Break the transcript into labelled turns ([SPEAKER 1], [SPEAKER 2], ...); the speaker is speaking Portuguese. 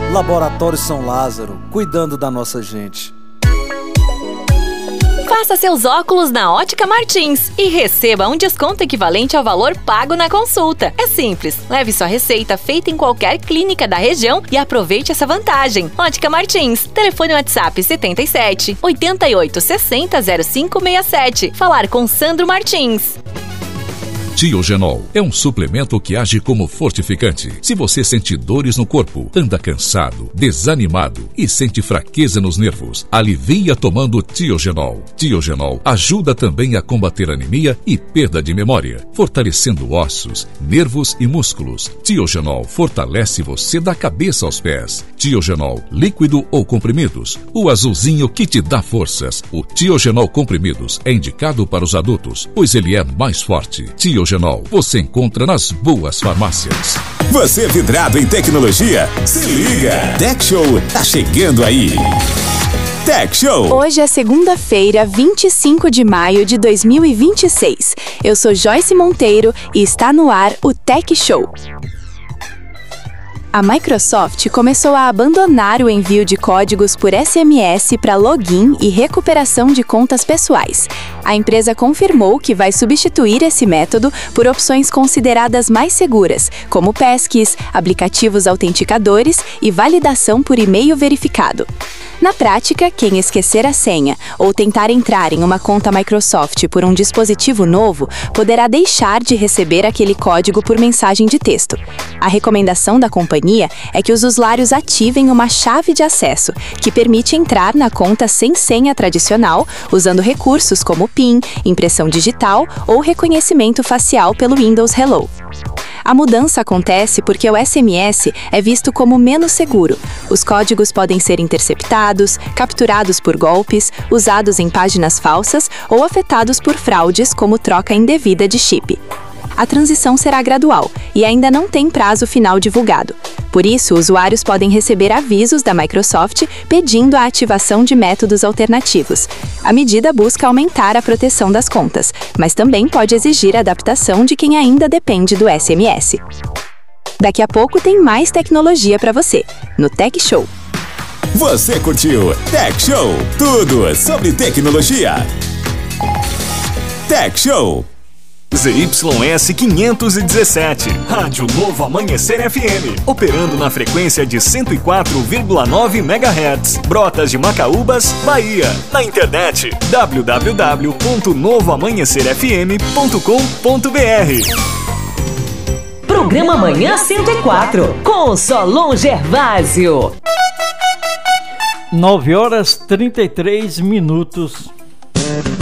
[SPEAKER 1] Laboratório São Lázaro, cuidando da nossa gente.
[SPEAKER 2] Faça seus óculos na Ótica Martins e receba um desconto equivalente ao valor pago na consulta. É simples, leve sua receita feita em qualquer clínica da região e aproveite essa vantagem. Ótica Martins, telefone WhatsApp 77 88 60 0567. Falar com Sandro Martins.
[SPEAKER 3] Tiogenol é um suplemento que age como fortificante. Se você sente dores no corpo, anda cansado, desanimado e sente fraqueza nos nervos, alivia tomando Tiogenol. Tiogenol ajuda também a combater anemia e perda de memória, fortalecendo ossos, nervos e músculos. Tiogenol fortalece você da cabeça aos pés. Tiogenol, líquido ou comprimidos, o azulzinho que te dá forças. O Tiogenol comprimidos é indicado para os adultos, pois ele é mais forte. Tiogenol você encontra nas boas farmácias.
[SPEAKER 4] Você vidrado em tecnologia? Se liga! Tech Show tá chegando aí! Tech Show!
[SPEAKER 5] Hoje é segunda-feira, 25 de maio de 2026. Eu sou Joyce Monteiro e está no ar o Tech Show. A Microsoft começou a abandonar o envio de códigos por SMS para login e recuperação de contas pessoais. A empresa confirmou que vai substituir esse método por opções consideradas mais seguras, como passkeys, aplicativos autenticadores e validação por e-mail verificado. Na prática, quem esquecer a senha ou tentar entrar em uma conta Microsoft por um dispositivo novo poderá deixar de receber aquele código por mensagem de texto. A recomendação da companhia é que os usuários ativem uma chave de acesso, que permite entrar na conta sem senha tradicional, usando recursos como PIN, impressão digital ou reconhecimento facial pelo Windows Hello. A mudança acontece porque o SMS é visto como menos seguro. Os códigos podem ser interceptados, capturados por golpes, usados em páginas falsas ou afetados por fraudes como troca indevida de chip. A transição será gradual e ainda não tem prazo final divulgado. Por isso, usuários podem receber avisos da Microsoft pedindo a ativação de métodos alternativos. A medida busca aumentar a proteção das contas, mas também pode exigir adaptação de quem ainda depende do SMS. Daqui a pouco tem mais tecnologia para você, no Tech Show.
[SPEAKER 4] Você curtiu Tech Show? Tudo sobre tecnologia. Tech Show. ZYS 517, Rádio Novo Amanhecer FM, operando na frequência de 104,9 MHz, Brotas de Macaúbas, Bahia. Na internet, www.novoamanhecerfm.com.br.
[SPEAKER 6] Programa Manhã 104, com Solon Gervásio.
[SPEAKER 7] 9 horas 33 minutos.